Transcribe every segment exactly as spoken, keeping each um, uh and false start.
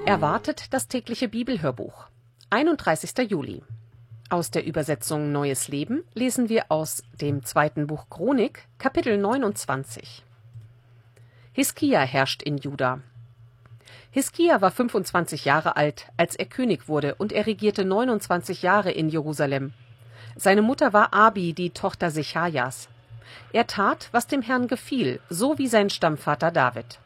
Erwartet das tägliche Bibelhörbuch. einunddreißigster Juli. Aus der Übersetzung Neues Leben lesen wir aus dem zweiten Buch Chronik, Kapitel neunundzwanzig. Hiskia herrscht in Juda. Hiskia war fünfundzwanzig Jahre alt, als er König wurde, und er regierte neunundzwanzig Jahre in Jerusalem. Seine Mutter war Abi, die Tochter Sechajas. Er tat, was dem Herrn gefiel, so wie sein Stammvater David.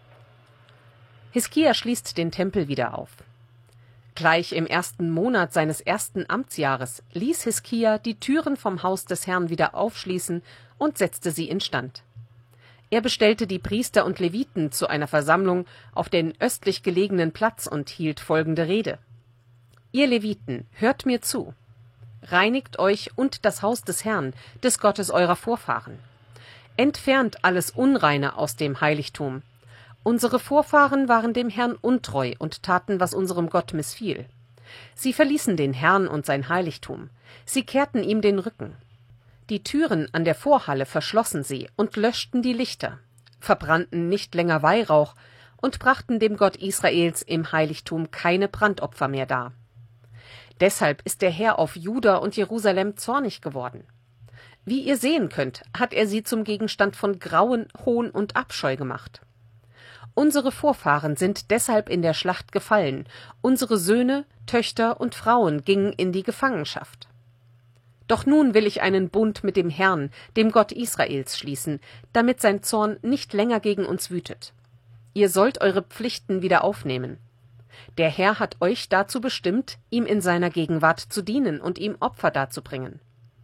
Hiskia schließt den Tempel wieder auf. Gleich im ersten Monat seines ersten Amtsjahres ließ Hiskia die Türen vom Haus des Herrn wieder aufschließen und setzte sie instand. Er bestellte die Priester und Leviten zu einer Versammlung auf den östlich gelegenen Platz und hielt folgende Rede: Ihr Leviten, hört mir zu. Reinigt euch und das Haus des Herrn, des Gottes eurer Vorfahren. Entfernt alles Unreine aus dem Heiligtum. Unsere Vorfahren waren dem Herrn untreu und taten, was unserem Gott missfiel. Sie verließen den Herrn und sein Heiligtum. Sie kehrten ihm den Rücken. Die Türen an der Vorhalle verschlossen sie und löschten die Lichter, verbrannten nicht länger Weihrauch und brachten dem Gott Israels im Heiligtum keine Brandopfer mehr dar. Deshalb ist der Herr auf Juda und Jerusalem zornig geworden. Wie ihr sehen könnt, hat er sie zum Gegenstand von Grauen, Hohn und Abscheu gemacht. Unsere Vorfahren sind deshalb in der Schlacht gefallen, unsere Söhne, Töchter und Frauen gingen in die Gefangenschaft. Doch nun will ich einen Bund mit dem Herrn, dem Gott Israels, schließen, damit sein Zorn nicht länger gegen uns wütet. Ihr sollt eure Pflichten wieder aufnehmen. Der Herr hat euch dazu bestimmt, ihm in seiner Gegenwart zu dienen und ihm Opfer darzubringen.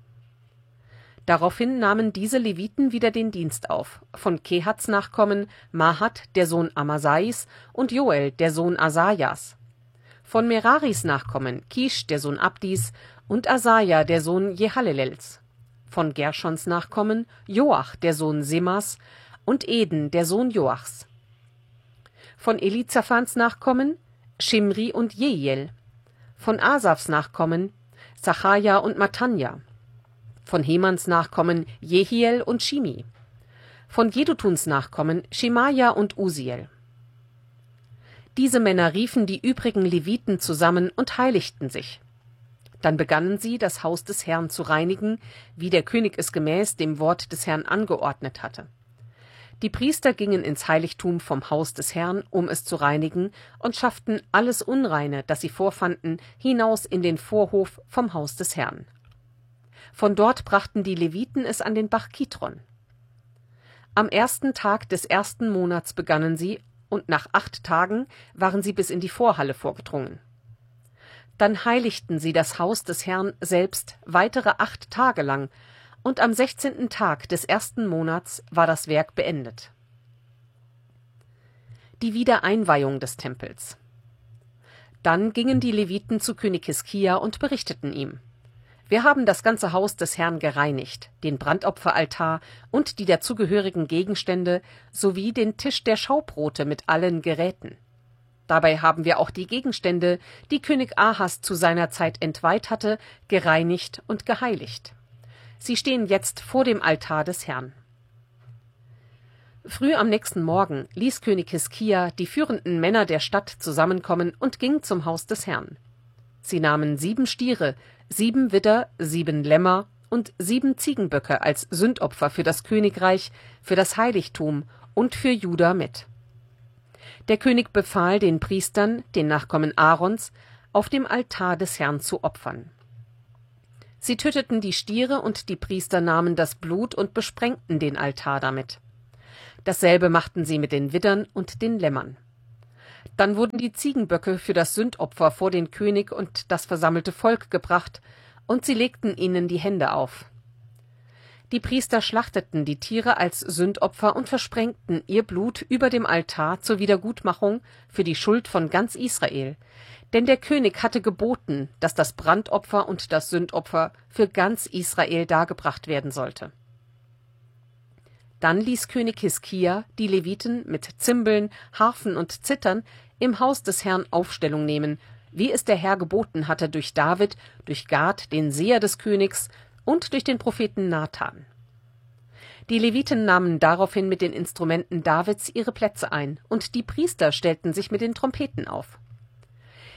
Daraufhin nahmen diese Leviten wieder den Dienst auf, von Kehats Nachkommen Mahat, der Sohn Amasais, und Joel, der Sohn Asajas. Von Meraris Nachkommen Kisch, der Sohn Abdis, und Asaja, der Sohn Jehalelels. Von Gerschons Nachkommen Joach, der Sohn Semas, und Eden, der Sohn Joachs. Von Elizaphans Nachkommen Schimri und Jehiel. Von Asafs Nachkommen Zachaja und Matanja. Von Hemans Nachkommen Jehiel und Shimi. Von Jedutuns Nachkommen Schemaja und Usiel. Diese Männer riefen die übrigen Leviten zusammen und heiligten sich. Dann begannen sie, das Haus des Herrn zu reinigen, wie der König es gemäß dem Wort des Herrn angeordnet hatte. Die Priester gingen ins Heiligtum vom Haus des Herrn, um es zu reinigen, und schafften alles Unreine, das sie vorfanden, hinaus in den Vorhof vom Haus des Herrn. Von dort brachten die Leviten es an den Bach Kidron. Am ersten Tag des ersten Monats begannen sie, und nach acht Tagen waren sie bis in die Vorhalle vorgedrungen. Dann heiligten sie das Haus des Herrn selbst weitere acht Tage lang, und am sechzehnten Tag des ersten Monats war das Werk beendet. Die Wiedereinweihung des Tempels. Dann gingen die Leviten zu König Hiskia und berichteten ihm: Wir haben das ganze Haus des Herrn gereinigt, den Brandopferaltar und die dazugehörigen Gegenstände sowie den Tisch der Schaubrote mit allen Geräten. Dabei haben wir auch die Gegenstände, die König Ahas zu seiner Zeit entweiht hatte, gereinigt und geheiligt. Sie stehen jetzt vor dem Altar des Herrn. Früh am nächsten Morgen ließ König Hiskia die führenden Männer der Stadt zusammenkommen und ging zum Haus des Herrn. Sie nahmen sieben Stiere, sieben Widder, sieben Lämmer und sieben Ziegenböcke als Sündopfer für das Königreich, für das Heiligtum und für Juda mit. Der König befahl den Priestern, den Nachkommen Aarons, auf dem Altar des Herrn zu opfern. Sie töteten die Stiere und die Priester nahmen das Blut und besprengten den Altar damit. Dasselbe machten sie mit den Widdern und den Lämmern. Dann wurden die Ziegenböcke für das Sündopfer vor den König und das versammelte Volk gebracht, und sie legten ihnen die Hände auf. Die Priester schlachteten die Tiere als Sündopfer und versprengten ihr Blut über dem Altar zur Wiedergutmachung für die Schuld von ganz Israel, denn der König hatte geboten, dass das Brandopfer und das Sündopfer für ganz Israel dargebracht werden sollte. Dann ließ König Hiskia die Leviten mit Zimbeln, Harfen und Zithern im Haus des Herrn Aufstellung nehmen, wie es der Herr geboten hatte durch David, durch Gad, den Seher des Königs, und durch den Propheten Nathan. Die Leviten nahmen daraufhin mit den Instrumenten Davids ihre Plätze ein, und die Priester stellten sich mit den Trompeten auf.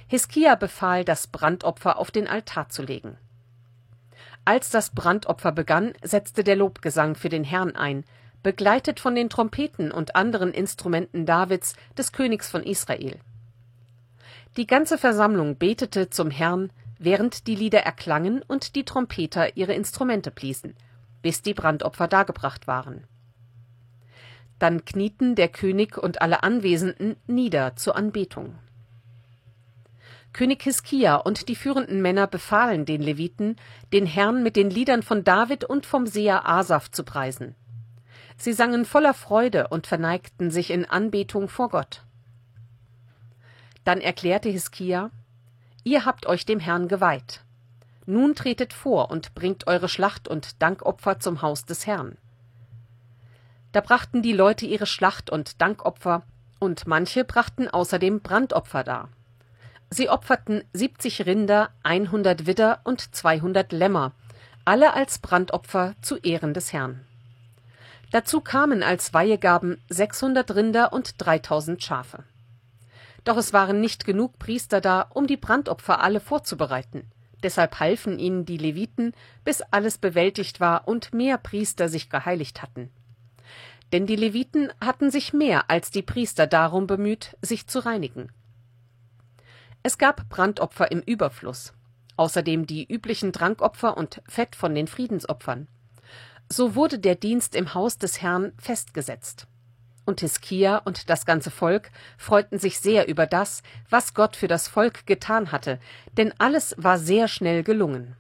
Hiskia befahl, das Brandopfer auf den Altar zu legen. Als das Brandopfer begann, setzte der Lobgesang für den Herrn ein, begleitet von den Trompeten und anderen Instrumenten Davids, des Königs von Israel. Die ganze Versammlung betete zum Herrn, während die Lieder erklangen und die Trompeter ihre Instrumente bliesen, bis die Brandopfer dargebracht waren. Dann knieten der König und alle Anwesenden nieder zur Anbetung. König Hiskia und die führenden Männer befahlen den Leviten, den Herrn mit den Liedern von David und vom Seher Asaf zu preisen. Sie sangen voller Freude und verneigten sich in Anbetung vor Gott. Dann erklärte Hiskia: Ihr habt euch dem Herrn geweiht. Nun tretet vor und bringt eure Schlacht- und Dankopfer zum Haus des Herrn. Da brachten die Leute ihre Schlacht- und Dankopfer, und manche brachten außerdem Brandopfer dar. Sie opferten siebzig Rinder, hundert Widder und zweihundert Lämmer, alle als Brandopfer zu Ehren des Herrn. Dazu kamen als Weihegaben sechshundert Rinder und dreitausend Schafe. Doch es waren nicht genug Priester da, um die Brandopfer alle vorzubereiten. Deshalb halfen ihnen die Leviten, bis alles bewältigt war und mehr Priester sich geheiligt hatten. Denn die Leviten hatten sich mehr als die Priester darum bemüht, sich zu reinigen. Es gab Brandopfer im Überfluss, außerdem die üblichen Trankopfer und Fett von den Friedensopfern. So wurde der Dienst im Haus des Herrn festgesetzt. Und Hiskia und das ganze Volk freuten sich sehr über das, was Gott für das Volk getan hatte, denn alles war sehr schnell gelungen.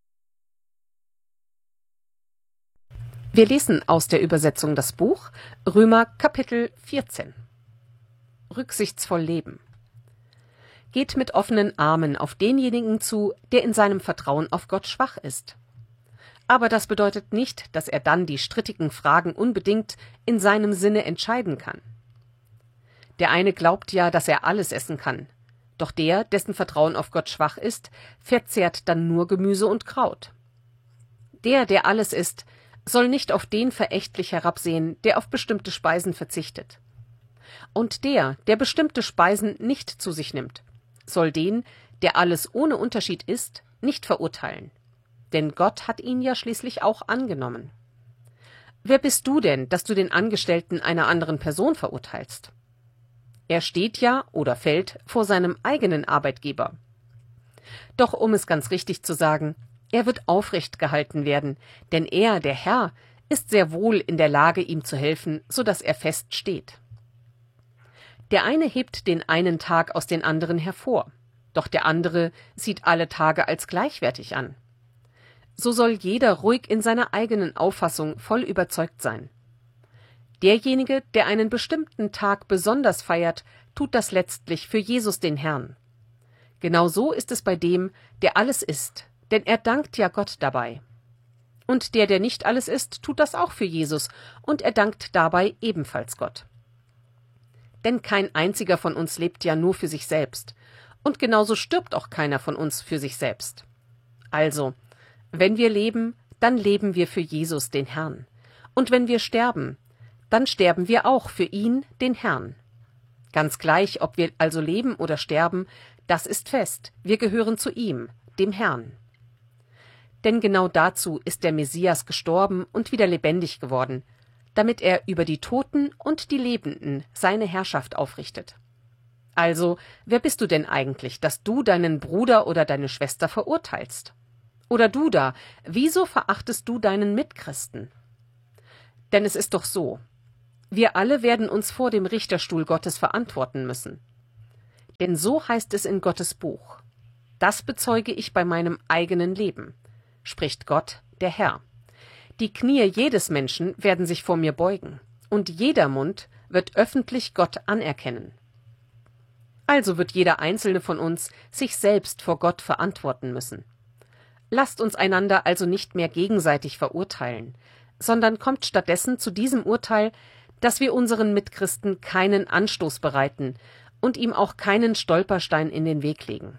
Wir lesen aus der Übersetzung das Buch Römer Kapitel vierzehn. Rücksichtsvoll leben. Geht mit offenen Armen auf denjenigen zu, der in seinem Vertrauen auf Gott schwach ist. Aber das bedeutet nicht, dass er dann die strittigen Fragen unbedingt in seinem Sinne entscheiden kann. Der eine glaubt ja, dass er alles essen kann, doch der, dessen Vertrauen auf Gott schwach ist, verzehrt dann nur Gemüse und Kraut. Der, der alles isst, soll nicht auf den verächtlich herabsehen, der auf bestimmte Speisen verzichtet. Und der, der bestimmte Speisen nicht zu sich nimmt, soll den, der alles ohne Unterschied isst, nicht verurteilen. Denn Gott hat ihn ja schließlich auch angenommen. Wer bist du denn, dass du den Angestellten einer anderen Person verurteilst? Er steht ja oder fällt vor seinem eigenen Arbeitgeber. Doch um es ganz richtig zu sagen, er wird aufrecht gehalten werden, denn er, der Herr, ist sehr wohl in der Lage, ihm zu helfen, so dass er fest steht. Der eine hebt den einen Tag aus den anderen hervor, doch der andere sieht alle Tage als gleichwertig an. So soll jeder ruhig in seiner eigenen Auffassung voll überzeugt sein. Derjenige, der einen bestimmten Tag besonders feiert, tut das letztlich für Jesus den Herrn. Genau so ist es bei dem, der alles isst, denn er dankt ja Gott dabei. Und der, der nicht alles isst, tut das auch für Jesus, und er dankt dabei ebenfalls Gott. Denn kein einziger von uns lebt ja nur für sich selbst, und genauso stirbt auch keiner von uns für sich selbst. Also, wenn wir leben, dann leben wir für Jesus, den Herrn. Und wenn wir sterben, dann sterben wir auch für ihn, den Herrn. Ganz gleich, ob wir also leben oder sterben, das ist fest, wir gehören zu ihm, dem Herrn. Denn genau dazu ist der Messias gestorben und wieder lebendig geworden, damit er über die Toten und die Lebenden seine Herrschaft aufrichtet. Also, wer bist du denn eigentlich, dass du deinen Bruder oder deine Schwester verurteilst? Oder du da, wieso verachtest du deinen Mitchristen? Denn es ist doch so, wir alle werden uns vor dem Richterstuhl Gottes verantworten müssen. Denn so heißt es in Gottes Buch: Das bezeuge ich bei meinem eigenen Leben, spricht Gott, der Herr. Die Knie jedes Menschen werden sich vor mir beugen, und jeder Mund wird öffentlich Gott anerkennen. Also wird jeder einzelne von uns sich selbst vor Gott verantworten müssen. Lasst uns einander also nicht mehr gegenseitig verurteilen, sondern kommt stattdessen zu diesem Urteil, dass wir unseren Mitchristen keinen Anstoß bereiten und ihm auch keinen Stolperstein in den Weg legen.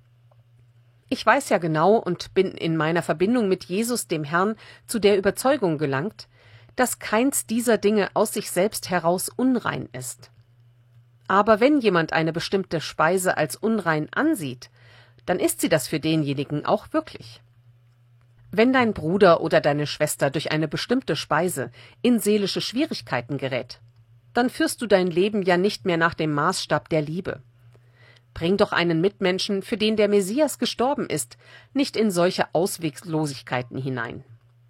Ich weiß ja genau und bin in meiner Verbindung mit Jesus, dem Herrn, zu der Überzeugung gelangt, dass keins dieser Dinge aus sich selbst heraus unrein ist. Aber wenn jemand eine bestimmte Speise als unrein ansieht, dann ist sie das für denjenigen auch wirklich. Wenn dein Bruder oder deine Schwester durch eine bestimmte Speise in seelische Schwierigkeiten gerät, dann führst du dein Leben ja nicht mehr nach dem Maßstab der Liebe. Bring doch einen Mitmenschen, für den der Messias gestorben ist, nicht in solche Ausweglosigkeiten hinein.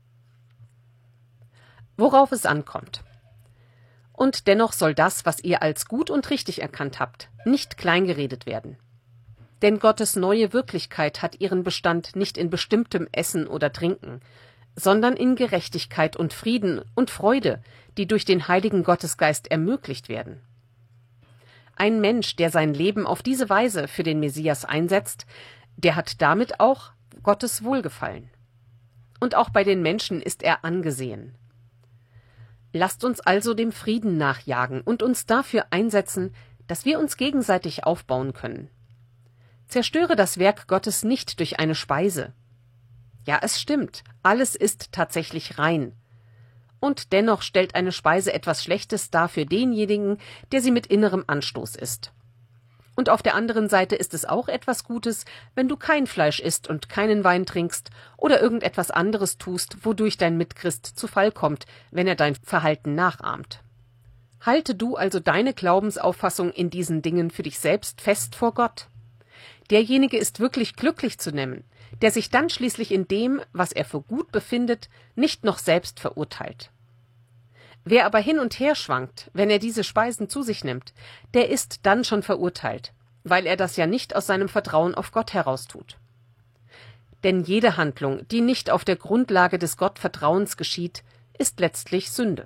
Worauf es ankommt. Und dennoch soll das, was ihr als gut und richtig erkannt habt, nicht kleingeredet werden. Denn Gottes neue Wirklichkeit hat ihren Bestand nicht in bestimmtem Essen oder Trinken, sondern in Gerechtigkeit und Frieden und Freude, die durch den heiligen Gottesgeist ermöglicht werden. Ein Mensch, der sein Leben auf diese Weise für den Messias einsetzt, der hat damit auch Gottes Wohlgefallen. Und auch bei den Menschen ist er angesehen. Lasst uns also dem Frieden nachjagen und uns dafür einsetzen, dass wir uns gegenseitig aufbauen können. Zerstöre das Werk Gottes nicht durch eine Speise. Ja, es stimmt, alles ist tatsächlich rein. Und dennoch stellt eine Speise etwas Schlechtes dar für denjenigen, der sie mit innerem Anstoß isst. Und auf der anderen Seite ist es auch etwas Gutes, wenn du kein Fleisch isst und keinen Wein trinkst oder irgendetwas anderes tust, wodurch dein Mitchrist zu Fall kommt, wenn er dein Verhalten nachahmt. Halte du also deine Glaubensauffassung in diesen Dingen für dich selbst fest vor Gott. Derjenige ist wirklich glücklich zu nennen, der sich dann schließlich in dem, was er für gut befindet, nicht noch selbst verurteilt. Wer aber hin und her schwankt, wenn er diese Speisen zu sich nimmt, der ist dann schon verurteilt, weil er das ja nicht aus seinem Vertrauen auf Gott heraus tut. Denn jede Handlung, die nicht auf der Grundlage des Gottvertrauens geschieht, ist letztlich Sünde.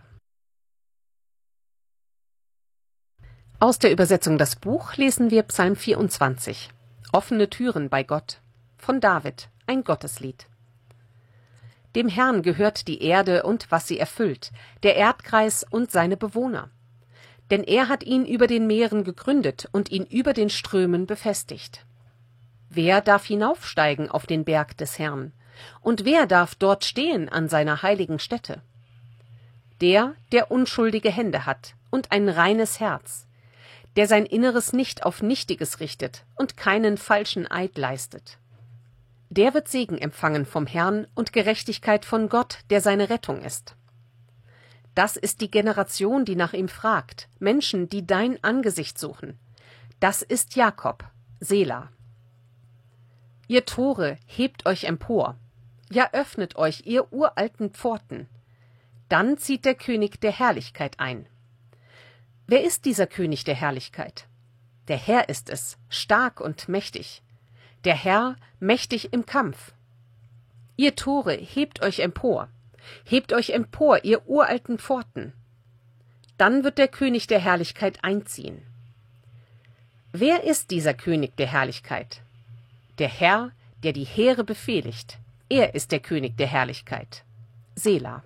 Aus der Übersetzung Das Buch lesen wir Psalm vierundzwanzig. Offene Türen bei Gott. Von David, ein Gotteslied. Dem Herrn gehört die Erde und was sie erfüllt, der Erdkreis und seine Bewohner. Denn er hat ihn über den Meeren gegründet und ihn über den Strömen befestigt. Wer darf hinaufsteigen auf den Berg des Herrn? Und wer darf dort stehen an seiner heiligen Stätte? Der, der unschuldige Hände hat und ein reines Herz, der sein Inneres nicht auf Nichtiges richtet und keinen falschen Eid leistet. Der wird Segen empfangen vom Herrn und Gerechtigkeit von Gott, der seine Rettung ist. Das ist die Generation, die nach ihm fragt, Menschen, die dein Angesicht suchen. Das ist Jakob, Sela. Ihr Tore, hebt euch empor. Ja, öffnet euch, ihr uralten Pforten. Dann zieht der König der Herrlichkeit ein. Wer ist dieser König der Herrlichkeit? Der Herr ist es, stark und mächtig. Der Herr, mächtig im Kampf. Ihr Tore, hebt euch empor. Hebt euch empor, ihr uralten Pforten. Dann wird der König der Herrlichkeit einziehen. Wer ist dieser König der Herrlichkeit? Der Herr, der die Heere befehligt. Er ist der König der Herrlichkeit. Sela.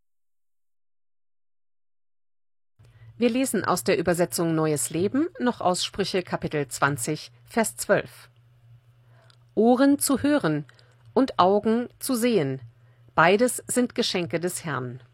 Wir lesen aus der Übersetzung Neues Leben noch aus Sprüche Kapitel zwanzig, Vers zwölf. Ohren zu hören und Augen zu sehen, beides sind Geschenke des Herrn.